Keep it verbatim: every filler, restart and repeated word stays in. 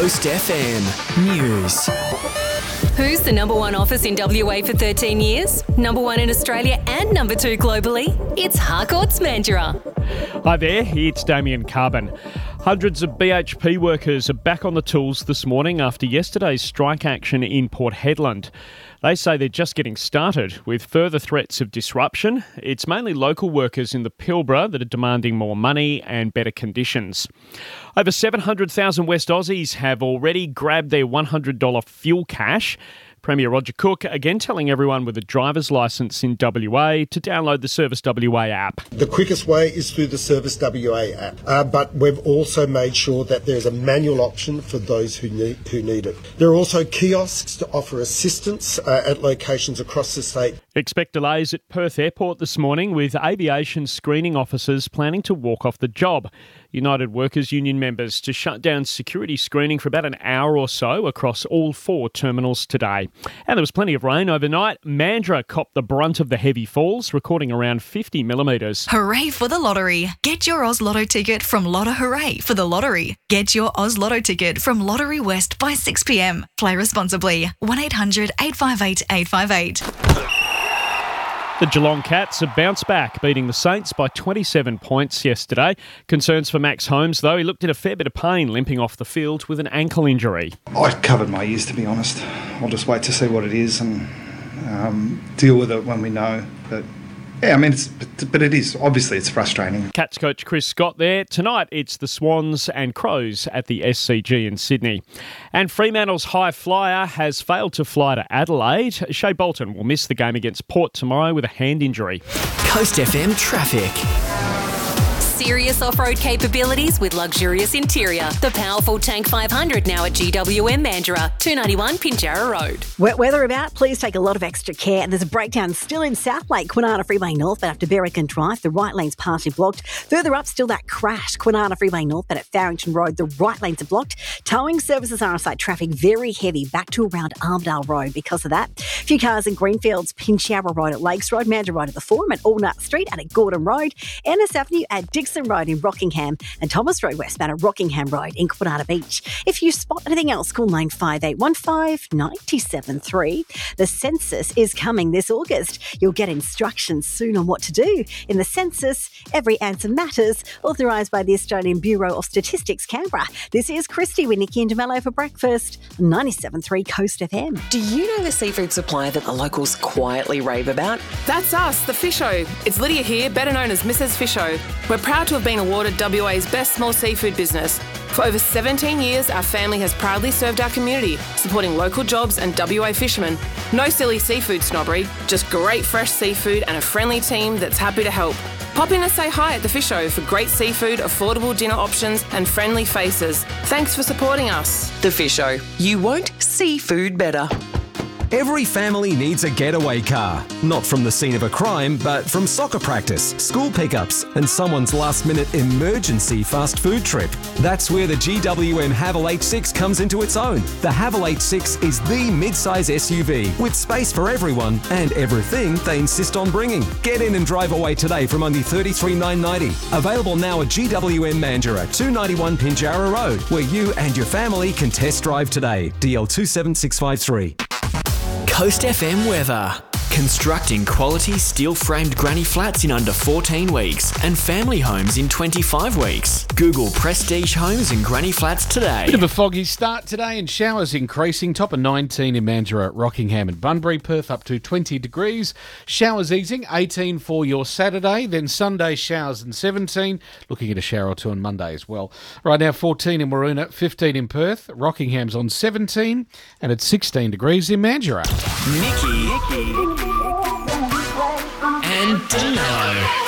Coast F M News. Who's the number one office in W A for thirteen years? Number one in Australia and number two globally? It's Harcourts Mandurah. Hi there, it's Damien Carbon. Hundreds of B H P workers are back on the tools this morning after yesterday's strike action in Port Hedland. They say they're just getting started with further threats of disruption. It's mainly local workers in the Pilbara that are demanding more money and better conditions. Over seven hundred thousand West Aussies have already grabbed their one hundred dollars fuel cash. Premier Roger Cook again telling everyone with a driver's licence in W A to download the Service W A app. The quickest way is through the Service W A app, uh, but we've also made sure that there's a manual option for those who need, who need it. There are also kiosks to offer assistance uh, at locations across the state. Expect delays at Perth Airport this morning with aviation screening officers planning to walk off the job. United Workers Union members to shut down security screening for about an hour or so across all four terminals today. And there was plenty of rain overnight. Mandurah copped the brunt of the heavy falls, recording around fifty millimetres. Hooray for the lottery. Get your Oz Lotto ticket from Lotto Hooray for the lottery. Get your Oz Lotto ticket from Lottery West by six p m. Play responsibly. one eight hundred eight five eight eight five eight. The Geelong Cats have bounced back, beating the Saints by twenty-seven points yesterday. Concerns for Max Holmes, though. He looked in a fair bit of pain, limping off the field with an ankle injury. I covered my ears, to be honest. I'll just wait to see what it is and um, deal with it when we know. But yeah, I mean, it's, but, but it is. Obviously, it's frustrating. Cats coach Chris Scott there. Tonight, it's the Swans and Crows at the S C G in Sydney. And Fremantle's high flyer has failed to fly to Adelaide. Shea Bolton will miss the game against Port tomorrow with a hand injury. Coast F M traffic. Serious off-road capabilities with luxurious interior. The powerful Tank five hundred now at G W M Mandurah, two ninety-one Pinjarra Road. Wet weather about, please take a lot of extra care. There's a breakdown still in South Lake, Kwinana Freeway North, but after Berrigan Drive, the right lane's partially blocked. Further up, still that crash, Kwinana Freeway North, but at Farrington Road, the right lanes are blocked. Towing services are on site, traffic very heavy back to around Armdale Road because of that. A few cars in Greenfields, Pinjarra Road at Lakes Road, Mandurah Road at the Forum, at Allnut Street and at Gordon Road, Ennis Avenue at Dixon Road in Rockingham, and Thomas Road westbound at Rockingham Road in Kwinana Beach. If you spot anything else, call nine five eight one five nine seven three. The census is coming this August. You'll get instructions soon on what to do. In the census, every answer matters, authorised by the Australian Bureau of Statistics, Canberra. This is Christy with Nikki and DeMello for breakfast, ninety-seven point three Coast F M. Do you know the seafood supplier that the locals quietly rave about? That's us, the Fisho. It's Lydia here, better known as Missus Fisho. We're proud to have been awarded W A's Best Small Seafood Business. For over seventeen years, our family has proudly served our community, supporting local jobs and W A fishermen. No silly seafood snobbery, just great fresh seafood and a friendly team that's happy to help. Pop in and say hi at the Fisho for great seafood, affordable dinner options and friendly faces. Thanks for supporting us. The Fisho. You won't see food better. Every family needs a getaway car. Not from the scene of a crime, but from soccer practice, school pickups, and someone's last-minute emergency fast food trip. That's where the G W M Haval H six comes into its own. The Haval H six is the mid-size S U V with space for everyone and everything they insist on bringing. Get in and drive away today from only thirty-three thousand nine hundred ninety dollars. Available now at G W M Mandurah, two ninety-one Pinjarra Road, where you and your family can test drive today. D L two seven six five three. Coast F M weather. Constructing quality steel-framed granny flats in under fourteen weeks and family homes in twenty-five weeks. Google Prestige Homes and Granny Flats today. Bit of a foggy start today and showers increasing. Top of nineteen in Mandurah, Rockingham and Bunbury. Perth up to twenty degrees. Showers easing, eighteen for your Saturday. Then Sunday showers and seventeen. Looking at a shower or two on Monday as well. Right now fourteen in Waroona, fifteen in Perth. Rockingham's on seventeen and it's sixteen degrees in Mandurah. Nikki and Dino.